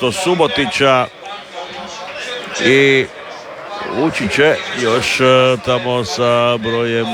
umjesto Subotića i ući će još tamo sa brojem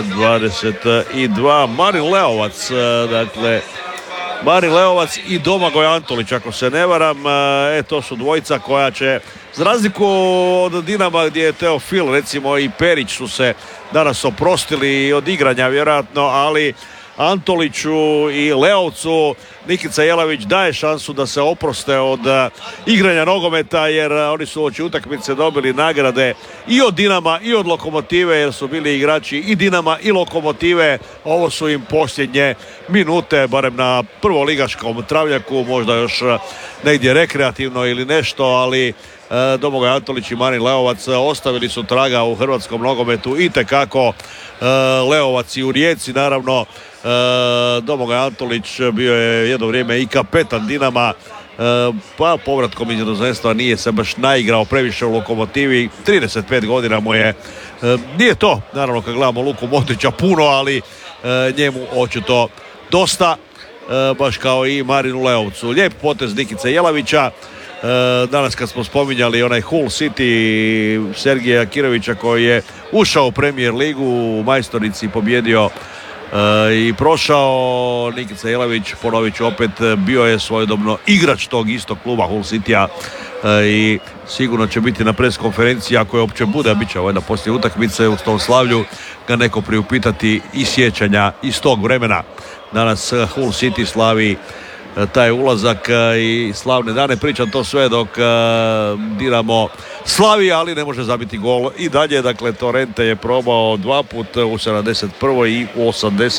22 Marin Leovac, dakle Marin Leovac i Domagoj Antolić, ako se ne varam. To su dvojica koja će, za razliku od Dinama gdje je Teofil recimo i Perić su se danas oprostili od igranja vjerojatno, ali Antoliću i Leovcu Nikica Jelavić daje šansu da se oproste od igranja nogometa, jer oni su uoči utakmice dobili nagrade i od Dinama i od Lokomotive, jer su bili igrači i Dinama i Lokomotive. Ovo su im posljednje minute, barem na prvoligaškom travnjaku, možda još negdje rekreativno ili nešto, ali Domagoj Antolić i Marin Leovac ostavili su traga u hrvatskom nogometu itekako. Leovac i u Rijeci naravno. Domagoj Antolić bio je jedno vrijeme i kapetan Dinama, pa povratkom iz inozemstva nije se baš naigrao previše u Lokomotivi. 35 godina mu je, nije to naravno kad gledamo Luku Modrića puno, ali njemu očito dosta, baš kao i Marinu Leovcu. Lijep potez Nikice Jelavića. Danas kad smo spominjali onaj Hull City Sergeja Kirovića koji je ušao u Premier ligu, u majstorici pobjedio i prošao, Nikica Jelavić, ponovit ću opet, bio je svojedobno igrač tog istog kluba Hull Citya i sigurno će biti na pres konferenciji, ako je uopće bude, a bit će valjda poslije utakmice u tom slavlju, ga neko priupitati i sjećanja iz tog vremena. Danas Hull City slavi taj ulazak i slavne dane. Pričam to sve dok Dinamo slavi, ali ne može zabiti gol i dalje. Dakle, Torrente je probao dva put u 71. i u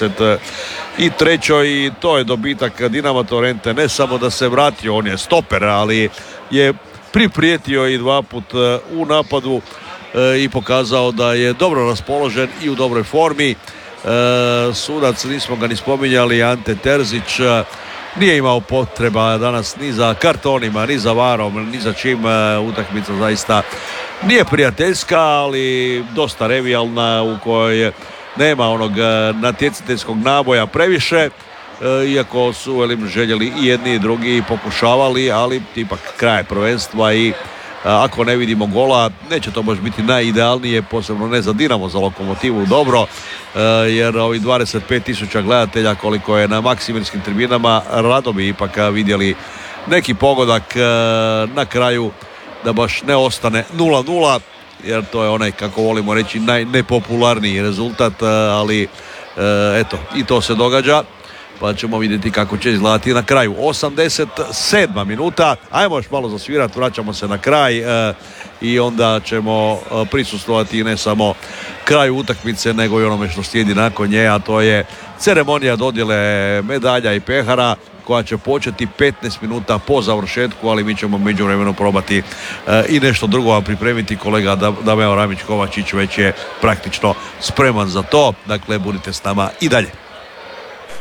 83. i to je dobitak Dinama. Torrente ne samo da se vratio, on je stoper, ali je priprijetio i dva put u napadu i pokazao da je dobro raspoložen i u dobroj formi. Sudac, nismo ga ni spominjali, Ante Terzić, nije imao potreba danas ni za kartonima, ni za varom, ni za čim. Utakmica zaista nije prijateljska, ali dosta revijalna, u kojoj nema onog natjecateljskog naboja previše, iako su željeli i jedni i drugi pokušavali, ali ipak kraj prvenstva i ako ne vidimo gola, neće to baš biti najidealnije, posebno ne za Dinamo, za Lokomotivu dobro, jer ovi 25.000 gledatelja koliko je na Maksimirskim tribinama, rado bi ipak vidjeli neki pogodak na kraju, da baš ne ostane 0-0, jer to je onaj, kako volimo reći, najnepopularniji rezultat, ali eto, i to se događa. Pa ćemo vidjeti kako će izgledati na kraju. 87. minuta. Ajmo još malo zasvirati, vraćamo se na kraj i onda ćemo prisustvovati ne samo kraju utakmice, nego i onome što slijedi nakon nje, a to je ceremonija dodjele medalja i pehara, koja će početi 15 minuta po završetku, ali mi ćemo međuvremeno probati i nešto drugo pripremiti. Kolega Dameo Ramić Kovačić već je praktično spreman za to. Dakle, budite s nama i dalje.